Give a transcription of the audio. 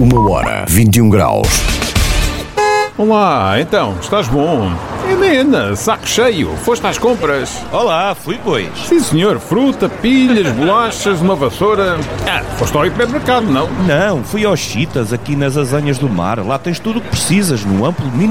1h21 graus. Olá, então, estás bom? Helena, saco cheio, foste às compras? Olá, fui pois. Sim senhor, fruta, pilhas, bolachas, uma vassoura. Foste ao hipermercado, não? Não, fui aos Chitas aqui nas Azanhas do Mar. Lá tens tudo o que precisas, no amplo mini